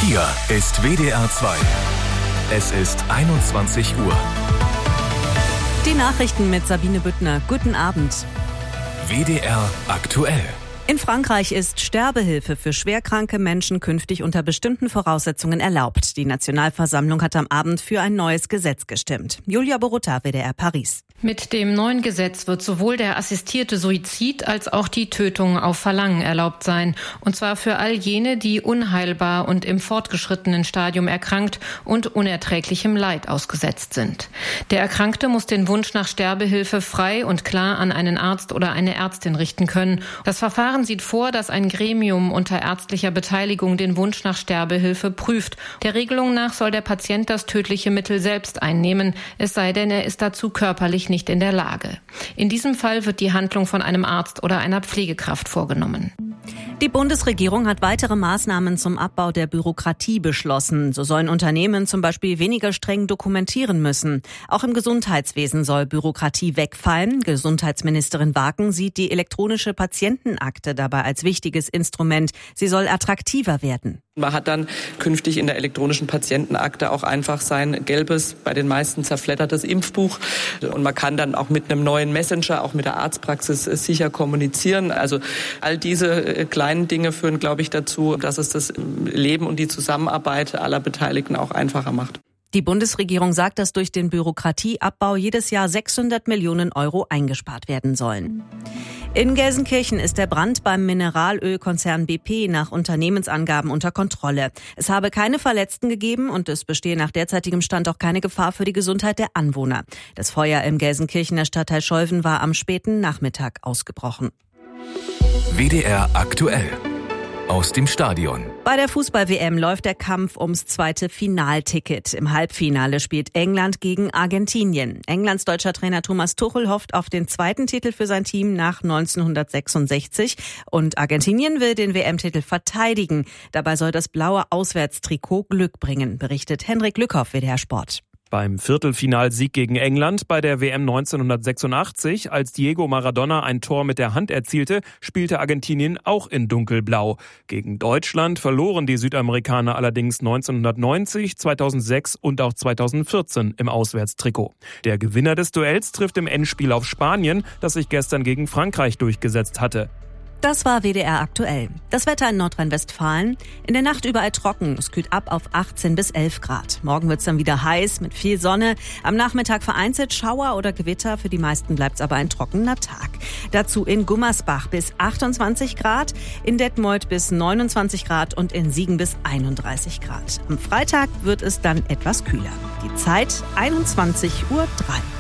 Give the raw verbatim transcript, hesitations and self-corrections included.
Hier ist W D R zwei. Es ist einundzwanzig Uhr. Die Nachrichten mit Sabine Büttner. Guten Abend. W D R aktuell. In Frankreich ist Sterbehilfe für schwerkranke Menschen künftig unter bestimmten Voraussetzungen erlaubt. Die Nationalversammlung hat am Abend für ein neues Gesetz gestimmt. Julia Borutta, W D R Paris. Mit dem neuen Gesetz wird sowohl der assistierte Suizid als auch die Tötung auf Verlangen erlaubt sein. Und zwar für all jene, die unheilbar und im fortgeschrittenen Stadium erkrankt und unerträglichem Leid ausgesetzt sind. Der Erkrankte muss den Wunsch nach Sterbehilfe frei und klar an einen Arzt oder eine Ärztin richten können. Das Verfahren sieht vor, dass ein Gremium unter ärztlicher Beteiligung den Wunsch nach Sterbehilfe prüft. Der Regelung nach soll der Patient das tödliche Mittel selbst einnehmen, es sei denn, er ist dazu körperlich nicht in der Lage. In diesem Fall wird die Handlung von einem Arzt oder einer Pflegekraft vorgenommen. Die Bundesregierung hat weitere Maßnahmen zum Abbau der Bürokratie beschlossen. So sollen Unternehmen zum Beispiel weniger streng dokumentieren müssen. Auch im Gesundheitswesen soll Bürokratie wegfallen. Gesundheitsministerin Waken sieht die elektronische Patientenakte dabei als wichtiges Instrument. Sie soll attraktiver werden. Man hat dann künftig in der elektronischen Patientenakte auch einfach sein gelbes, bei den meisten zerfleddertes Impfbuch. Und man kann dann auch mit einem neuen Messenger, auch mit der Arztpraxis sicher kommunizieren. Also all diese kleinen Dinge führen, glaube ich, dazu, dass es das Leben und die Zusammenarbeit aller Beteiligten auch einfacher macht. Die Bundesregierung sagt, dass durch den Bürokratieabbau jedes Jahr sechshundert Millionen Euro eingespart werden sollen. In Gelsenkirchen ist der Brand beim Mineralölkonzern B P nach Unternehmensangaben unter Kontrolle. Es habe keine Verletzten gegeben und es bestehe nach derzeitigem Stand auch keine Gefahr für die Gesundheit der Anwohner. Das Feuer im Gelsenkirchener Stadtteil Scholven war am späten Nachmittag ausgebrochen. W D R aktuell. Aus dem Stadion. Bei der Fußball-W M läuft der Kampf ums zweite Finalticket. Im Halbfinale spielt England gegen Argentinien. Englands deutscher Trainer Thomas Tuchel hofft auf den zweiten Titel für sein Team nach neunzehnhundertsechsundsechzig. Und Argentinien will den W M-Titel verteidigen. Dabei soll das blaue Auswärtstrikot Glück bringen, berichtet Henrik Lückhoff, W D R Sport. Beim Viertelfinalsieg gegen England bei der W M neunzehnhundertsechsundachtzig, als Diego Maradona ein Tor mit der Hand erzielte, spielte Argentinien auch in dunkelblau. Gegen Deutschland verloren die Südamerikaner allerdings neunzehnhundertneunzig, zweitausendsechs und auch zweitausendvierzehn im Auswärtstrikot. Der Gewinner des Duells trifft im Endspiel auf Spanien, das sich gestern gegen Frankreich durchgesetzt hatte. Das war W D R aktuell. Das Wetter in Nordrhein-Westfalen. In der Nacht überall trocken. Es kühlt ab auf achtzehn bis elf Grad. Morgen wird's dann wieder heiß mit viel Sonne. Am Nachmittag vereinzelt Schauer oder Gewitter. Für die meisten bleibt's aber ein trockener Tag. Dazu in Gummersbach bis achtundzwanzig Grad, in Detmold bis neunundzwanzig Grad und in Siegen bis einunddreißig Grad. Am Freitag wird es dann etwas kühler. Die Zeit einundzwanzig Uhr drei.